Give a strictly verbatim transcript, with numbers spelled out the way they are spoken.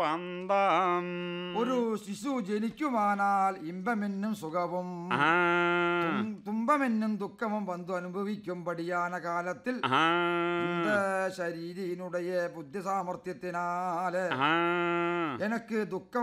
പന്തം ഒരു ശിശു ജനിക്കുവാനാൽ ഇമ്പമെന്നും സുഖവും തുമ്പമെന്നും ദുഃഖവും വന്നു അനുഭവിക്കുമ്പടിயான കാലത്തിൽ இந்த ശരീരിനുடைய ബുദ്ധി സാമർത്ഥ്യത്തിനാല് എനക്ക് ദുഃഖം